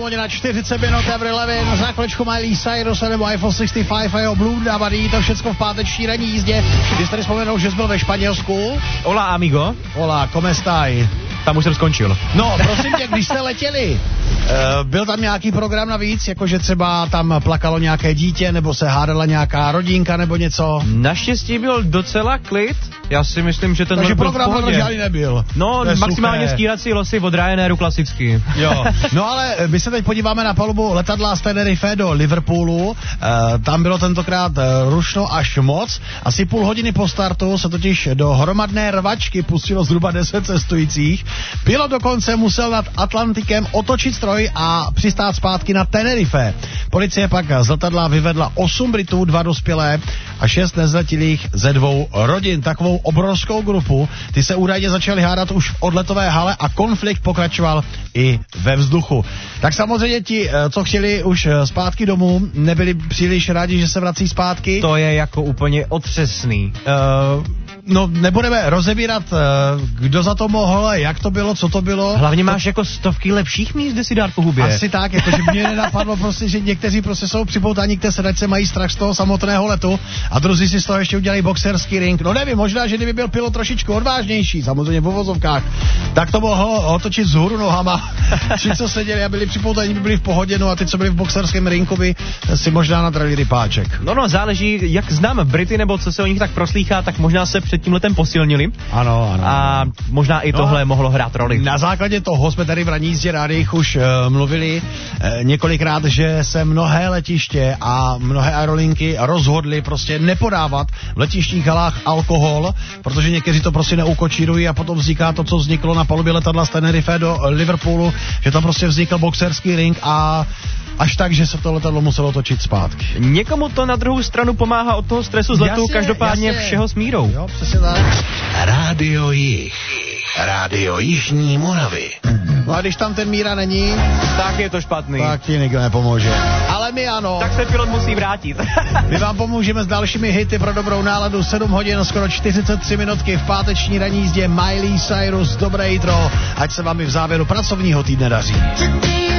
hodina 40 minut, Avril Lavigne, na základečku Miley Cyrus nebo iPhone 65 a jeho Blue Dabadí, to všecko v páteční ranní jízdě. Ty jsi tady vzpomenul, že jsi byl ve Španělsku. Hola, amigo. Hola, ¿cómo estáis? Tam už jsem skončil. No, prosím tě, když jste letěli, byl tam nějaký program navíc, jakože třeba tam plakalo nějaké dítě, nebo se hádala nějaká rodinka, nebo něco? Naštěstí byl docela klid. Já si myslím, že ten takže byl v program pohodě. žádný nebyl. No, maximálně stíhací losy od Ryanairu klasicky. Jo. No ale my se teď podíváme na palubu letadla z Tenerife do Liverpoolu. Tam bylo tentokrát rušno až moc. Asi půl hodiny po startu se totiž do hromadné rvačky pustilo zhruba 10 cestujících. Pilot dokonce musel nad Atlantikem otočit stroj a přistát zpátky na Tenerife. Policie pak z letadla vyvedla 8 Britů, 2 dospělé a 6 nezletilých ze 2 rodin. Takovou obrovskou grupu. Ty se údajně začaly hádat už v odletové hale a konflikt pokračoval i ve vzduchu. Tak samozřejmě ti, co chtěli už zpátky domů, nebyli příliš rádi, že se vrací zpátky. To je jako úplně otřesný. No, nebudeme rozebírat, kdo za to mohl, jak to bylo, co to bylo. Hlavně máš jako stovky lepších míst, kde si dát po hubě. Asi tak, jakože mě nenapadlo prostě, že někteří prostě jsou připoutáni k té sedačce, mají strach z toho samotného letu a druzí si z toho ještě udělají boxerský ring. No nevím, možná, že kdyby byl pilot trošičku odvážnější, samozřejmě v uvozovkách, tak to mohl otočit vzhůru nohama. Všichni, co seděli a byli připoutáni, by byli v pohodě, no a ty, co byli v boxerském ringu, by si možná nadrali rypáček. No, záleží, jak znám Brity, nebo co se o nich tak proslýchá, tak možná se před tím letem posilnili. Ano. A možná i tohle mohlo hrát roli. Na základě toho jsme tady v ranní jízdě rádiích už mluvili několikrát, že se mnohé letiště a mnohé aerolinky rozhodly prostě nepodávat v letištních halách alkohol, protože někteří to prostě neukočírují a potom vzniká to, co vzniklo na palubě letadla z Tenerife do Liverpoolu, že tam prostě vznikl boxerský ring a až tak, že se to letadlo muselo točit zpátky. Někomu to na druhou stranu pomáhá od toho stresu z letu, každopádně všeho s mírou. Jo, přesně tak. Rádio Jih. Rádio Jižní Moravy. No a když tam ten Míra není, tak je to špatný. Tak ti nikdo nepomůže. Ale my ano. Tak se pilot musí vrátit. My vám pomůžeme s dalšími hity pro dobrou náladu. 7 hodin, skoro 43 minutky v páteční ranní jízdě Miley Cyrus. Dobré jitro, ať se vám i v závěru pracovního týdne daří.